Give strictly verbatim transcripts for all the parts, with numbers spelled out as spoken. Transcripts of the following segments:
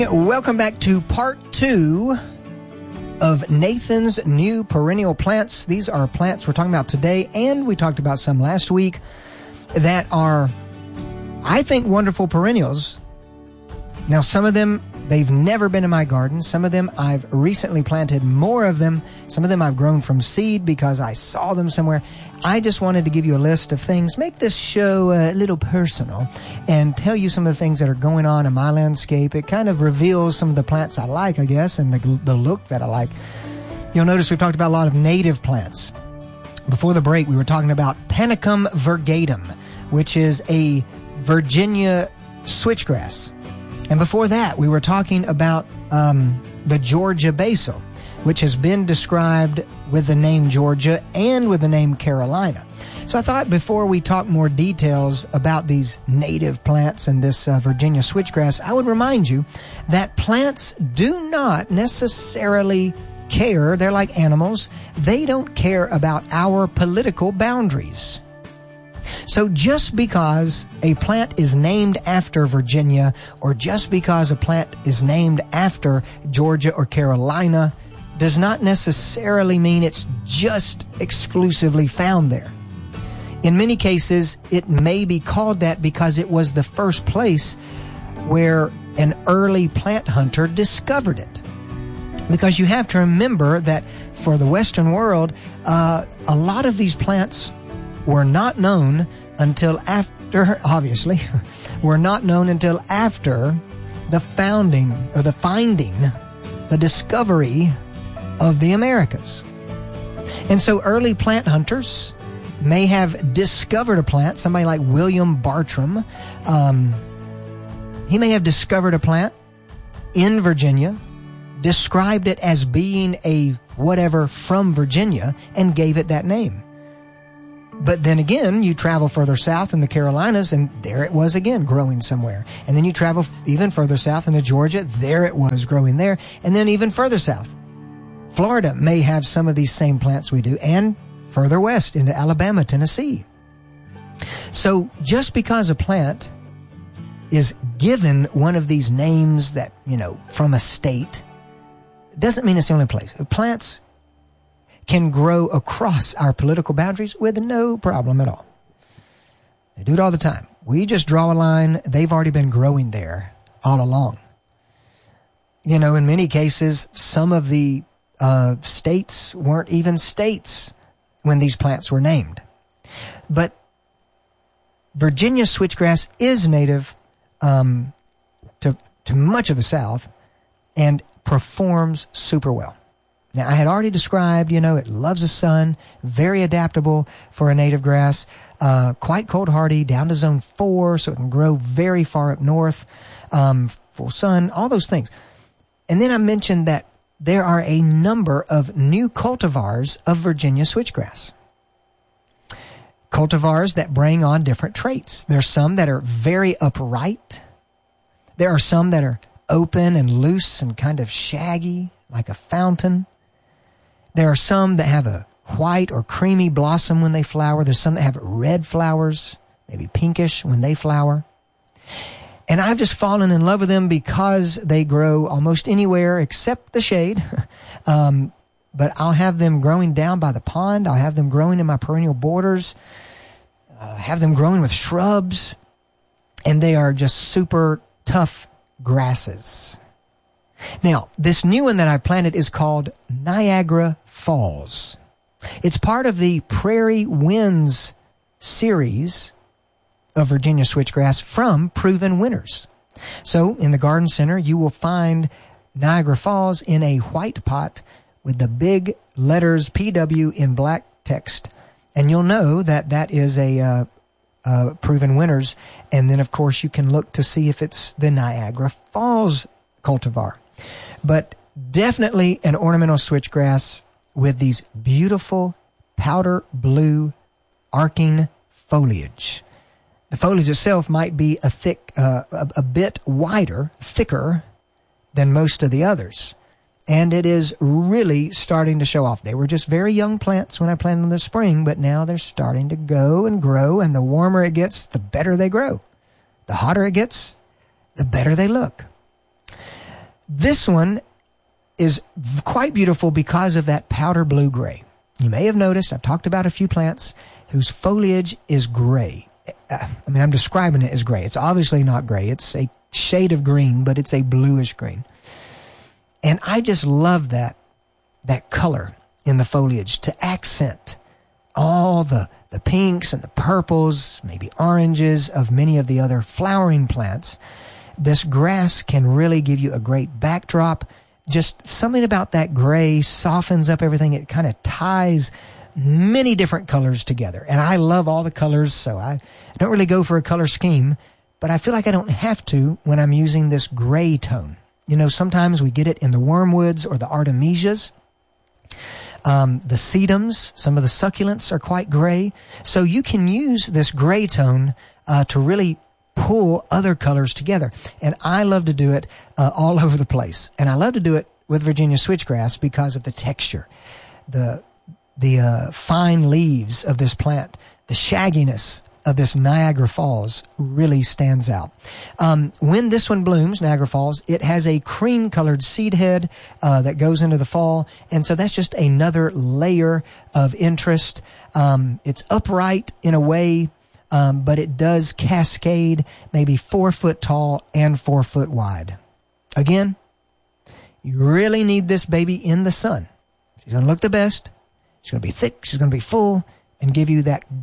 Welcome back to part two of Nathan's new perennial plants. These are plants we're talking about today, and we talked about some last week that are, I think, wonderful perennials. Now, some of them, they've never been in my garden. Some of them, I've recently planted more of them. Some of them I've grown from seed because I saw them somewhere. I just wanted to give you a list of things, make this show a little personal, and tell you some of the things that are going on in my landscape. It kind of reveals some of the plants I like, I guess, and the, the look that I like. You'll notice we've talked about a lot of native plants. Before the break, we were talking about Panicum virgatum, which is a Virginia switchgrass. And before that, we were talking about um, the Georgia basil, which has been described with the name Georgia and with the name Carolina. So I thought before we talk more details about these native plants and this uh, Virginia switchgrass, I would remind you that plants do not necessarily care. They're like animals. They don't care about our political boundaries. So just because a plant is named after Virginia, or just because a plant is named after Georgia or Carolina, does not necessarily mean it's just exclusively found there. In many cases, it may be called that because it was the first place where an early plant hunter discovered it. Because you have to remember that for the Western world, uh, a lot of these plants were not known until after, obviously, were not known until after the founding, or the finding, the discovery of the Americas. And so early plant hunters may have discovered a plant, somebody like William Bartram. Um, he may have discovered a plant in Virginia, described it as being a whatever from Virginia, and gave it that name. But then again, you travel further south in the Carolinas, and there it was again, growing somewhere. And then you travel even further south into Georgia, there it was, growing there. And then even further south, Florida may have some of these same plants we do, and further west into Alabama, Tennessee. So just because a plant is given one of these names that, you know, from a state, doesn't mean it's the only place. Plants can grow across our political boundaries with no problem at all. They do it all the time. We just draw a line. They've already been growing there all along. You know, in many cases, some of the uh, states weren't even states when these plants were named. But Virginia switchgrass is native um, to, to much of the South and performs super well. Now, I had already described, you know, it loves the sun, very adaptable for a native grass, uh, quite cold hardy, down to zone four, so it can grow very far up north, um, full sun, all those things. And then I mentioned that there are a number of new cultivars of Virginia switchgrass. Cultivars that bring on different traits. There's some that are very upright. There are some that are open and loose and kind of shaggy, like a fountain. There are some that have a white or creamy blossom when they flower. There's some that have red flowers, maybe pinkish when they flower. And I've just fallen in love with them because they grow almost anywhere except the shade. um, but I'll have them growing down by the pond. I'll have them growing in my perennial borders. Uh, have them growing with shrubs. And they are just super tough grasses. Now, this new one that I planted is called Niagara Falls. It's part of the Prairie Winds series of Virginia switchgrass from Proven Winners. So, in the garden center, you will find Niagara Falls in a white pot with the big letters P W in black text. And you'll know that that is a uh, uh, Proven Winners. And then, of course, you can look to see if it's the Niagara Falls cultivar. But definitely an ornamental switchgrass with these beautiful powder blue arcing foliage. The foliage itself might be a thick, uh, a, a bit wider, thicker than most of the others. And it is really starting to show off. They were just very young plants when I planted them this spring, but now they're starting to go and grow, and the warmer it gets, the better they grow. The hotter it gets, the better they look. This one is quite beautiful because of that powder blue gray. You may have noticed, I've talked about a few plants whose foliage is gray. I mean, I'm describing it as gray. It's obviously not gray. It's a shade of green, but it's a bluish green. And I just love that, that color in the foliage to accent all the, the pinks and the purples, maybe oranges of many of the other flowering plants. This grass can really give you a great backdrop. Just something about that gray softens up everything. It kind of ties many different colors together. And I love all the colors, so I don't really go for a color scheme, but I feel like I don't have to when I'm using this gray tone. You know, sometimes we get it in the wormwoods or the artemisias. Um, the sedums, some of the succulents are quite gray. So you can use this gray tone uh, to really pull other colors together. And I love to do it uh, all over the place. And I love to do it with Virginia switchgrass because of the texture, the the uh, fine leaves of this plant, the shagginess of this Niagara Falls really stands out. Um, when this one blooms, Niagara Falls, it has a cream-colored seed head uh, that goes into the fall, and so that's just another layer of interest. Um, it's upright in a way, um, but it does cascade, maybe four foot tall and four foot wide. Again, you really need this baby in the sun. She's going to look the best. She's going to be thick. She's going to be full and give you that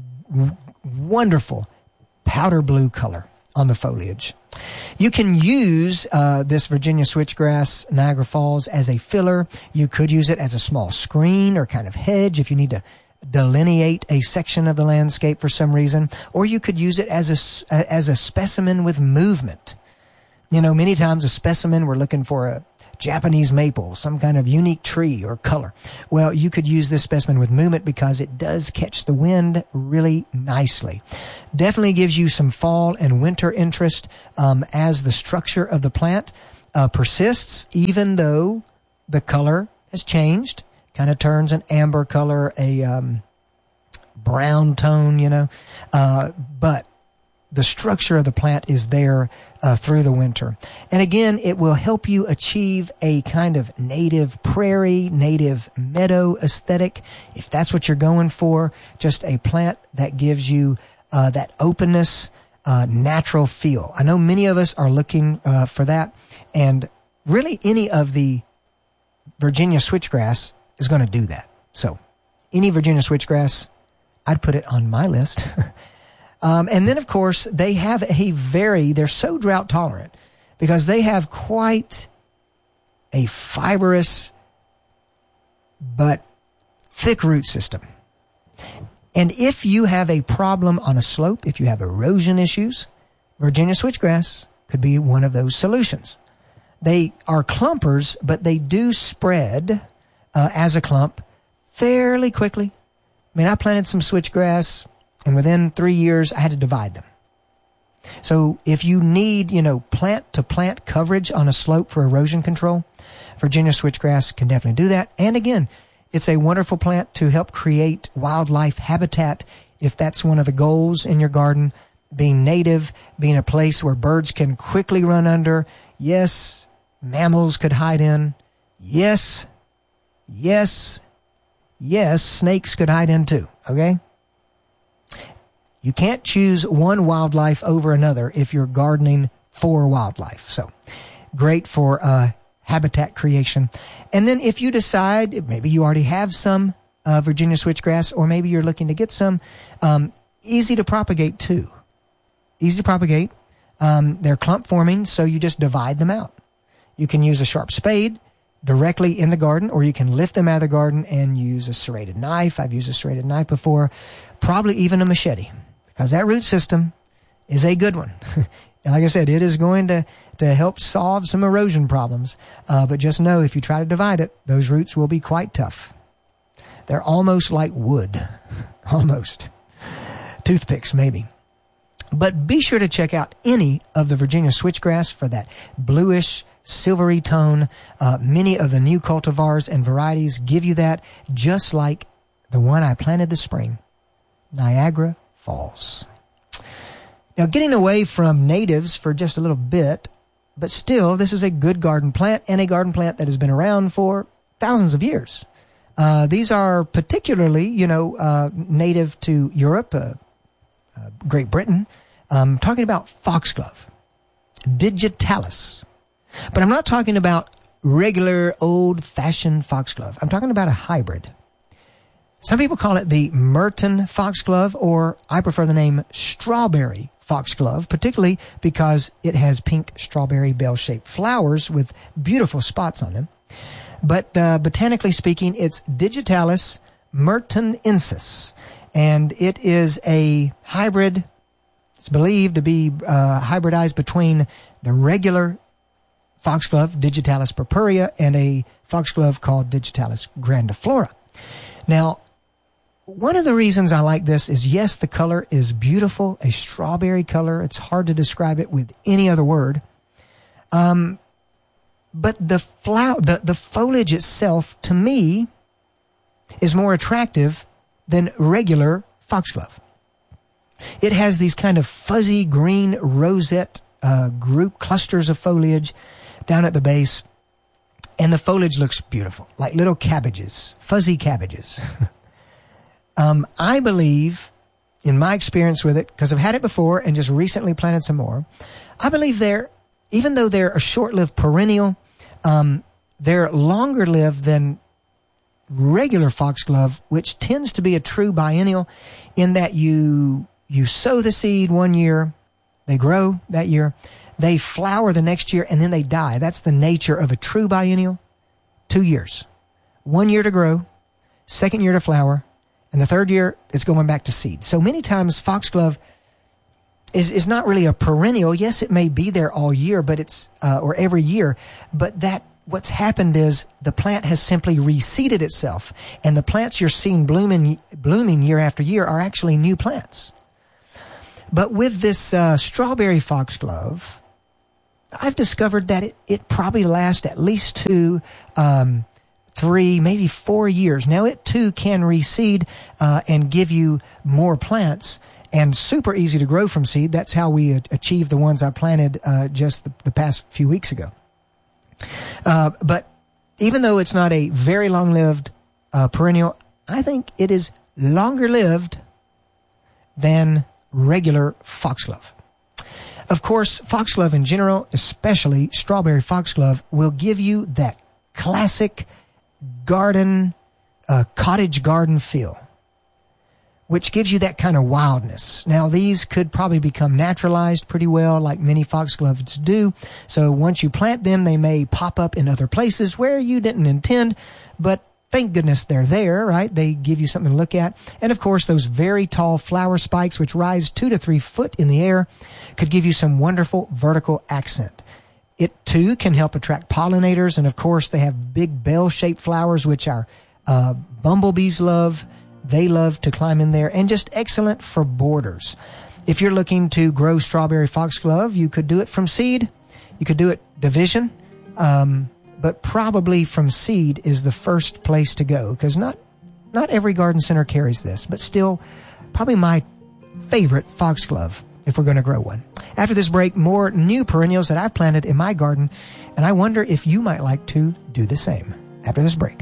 wonderful powder blue color on the foliage. You can use uh, this Virginia switchgrass Niagara Falls as a filler. You could use it as a small screen or kind of hedge if you need to delineate a section of the landscape for some reason, or you could use it as a, as a specimen with movement. You know, many times a specimen, we're looking for a Japanese maple, some kind of unique tree or color. Well, you could use this specimen with movement because it does catch the wind really nicely. Definitely gives you some fall and winter interest um, as the structure of the plant uh, persists, even though the color has changed. Kind of turns an amber color, a um, brown tone, you know. Uh, but the structure of the plant is there uh, through the winter. And again, it will help you achieve a kind of native prairie, native meadow aesthetic. If that's what you're going for, just a plant that gives you uh, that openness, uh, natural feel. I know many of us are looking uh, for that. And really any of the Virginia switchgrass is going to do that. So any Virginia switchgrass, I'd put it on my list. Um, and then, of course, they have a very, they're so drought tolerant because they have quite a fibrous but thick root system. And if you have a problem on a slope, if you have erosion issues, Virginia switchgrass could be one of those solutions. They are clumpers, but they do spread uh, as a clump fairly quickly. I mean, I planted some switchgrass, and within three years, I had to divide them. So if you need, you know, plant-to-plant coverage on a slope for erosion control, Virginia switchgrass can definitely do that. And again, it's a wonderful plant to help create wildlife habitat if that's one of the goals in your garden, being native, being a place where birds can quickly run under. Yes, mammals could hide in. Yes, yes, yes, snakes could hide in too, okay? You can't choose one wildlife over another if you're gardening for wildlife. So great for uh, habitat creation. And then if you decide, maybe you already have some uh, Virginia switchgrass, or maybe you're looking to get some, um, easy to propagate too. Easy to propagate. Um, they're clump forming, so you just divide them out. You can use a sharp spade directly in the garden, or you can lift them out of the garden and use a serrated knife. I've used a serrated knife before, probably even a machete, because that root system is a good one. And like I said, it is going to, to help solve some erosion problems. Uh, but just know if you try to divide it, those roots will be quite tough. They're almost like wood. Almost. Toothpicks, maybe. But be sure to check out any of the Virginia switchgrass for that bluish, silvery tone. Uh, many of the new cultivars and varieties give you that, just like the one I planted this spring, Niagara Falls. Now, getting away from natives for just a little bit, but still, this is a good garden plant and a garden plant that has been around for thousands of years. Uh, these are particularly, you know, uh, native to Europe, uh, uh, Great Britain. I'm talking about foxglove, digitalis. But I'm not talking about regular old-fashioned foxglove. I'm talking about a hybrid. Some people call it the Merton foxglove, or I prefer the name strawberry foxglove, particularly because it has pink strawberry bell-shaped flowers with beautiful spots on them. But uh, botanically speaking, it's Digitalis mertonensis, and it is a hybrid. It's believed to be uh, hybridized between the regular foxglove, Digitalis purpurea, and a foxglove called Digitalis grandiflora. Now, one of the reasons I like this is, yes, the color is beautiful, a strawberry color. It's hard to describe it with any other word. Um, but the flower, the, the foliage itself, to me, is more attractive than regular foxglove. It has these kind of fuzzy green rosette uh, group clusters of foliage down at the base, and the foliage looks beautiful, like little cabbages, fuzzy cabbages. um, I believe, in my experience with it, because I've had it before and just recently planted some more, I believe they're, even though they're a short-lived perennial, um, they're longer-lived than regular foxglove, which tends to be a true biennial in that you you sow the seed one year, they grow that year, they flower the next year, and then they die. That's the nature of a true biennial. Two years. One year to grow, second year to flower, and the third year it's going back to seed. So many times foxglove is, is not really a perennial. Yes, it may be there all year, but it's, uh, or every year, but that what's happened is the plant has simply reseeded itself, and the plants you're seeing blooming, blooming year after year are actually new plants. But with this uh, strawberry foxglove, I've discovered that it, it probably lasts at least two, um, three, maybe four years. Now, it too can reseed uh, and give you more plants, and super easy to grow from seed. That's how we uh, achieved the ones I planted uh, just the, the past few weeks ago. Uh, but even though it's not a very long-lived uh, perennial, I think it is longer-lived than regular foxglove. Of course, foxglove in general, especially strawberry foxglove, will give you that classic garden, uh, cottage garden feel, which gives you that kind of wildness. Now, these could probably become naturalized pretty well, like many foxgloves do. So once you plant them, they may pop up in other places where you didn't intend, but thank goodness they're there, right? They give you something to look at. And of course, those very tall flower spikes, which rise two to three foot in the air, could give you some wonderful vertical accent. It too can help attract pollinators. And of course, they have big bell-shaped flowers, which our uh, bumblebees love. They love to climb in there, and just excellent for borders. If you're looking to grow strawberry foxglove, you could do it from seed. You could do it division. Um, but probably from seed is the first place to go, because not not every garden center carries this, but still probably my favorite foxglove if we're going to grow one. After this break, more new perennials that I've planted in my garden, and I wonder if you might like to do the same after this break.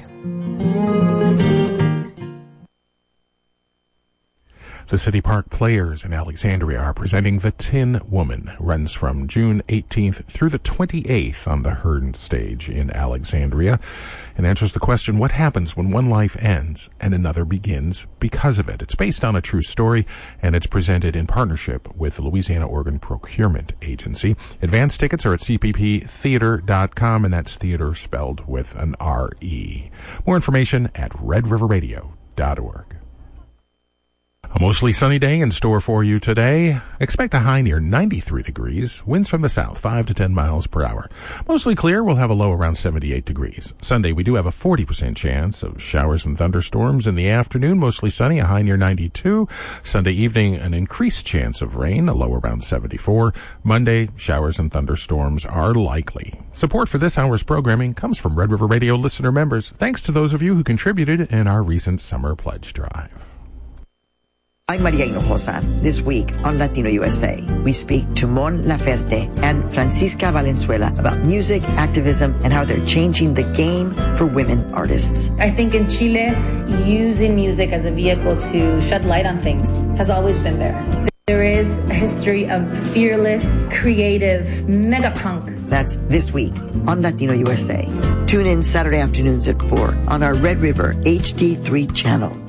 The City Park Players in Alexandria are presenting The Tin Woman. Runs from June eighteenth through the twenty-eighth on the Hearn stage in Alexandria, and answers the question, what happens when one life ends and another begins because of it? It's based on a true story, and it's presented in partnership with the Louisiana Organ Procurement Agency. Advance tickets are at c p p theater dot com, and that's theater spelled with an R E. More information at red river radio dot org. A mostly sunny day in store for you today. Expect a high near ninety-three degrees. Winds from the south, five to ten miles per hour. Mostly clear. We'll have a low around seventy-eight degrees. Sunday, we do have a forty percent chance of showers and thunderstorms in the afternoon. Mostly sunny, a high near ninety-two. Sunday evening, an increased chance of rain, a low around seventy-four. Monday, showers and thunderstorms are likely. Support for this hour's programming comes from Red River Radio listener members. Thanks to those of you who contributed in our recent summer pledge drive. I'm Maria Hinojosa. This week on Latino U S A, we speak to Mon Laferte and Francisca Valenzuela about music, activism, and how they're changing the game for women artists. I think in Chile, using music as a vehicle to shed light on things has always been there. There is a history of fearless, creative, mega punk. That's this week on Latino U S A. Tune in Saturday afternoons at four on our Red River H D three channel.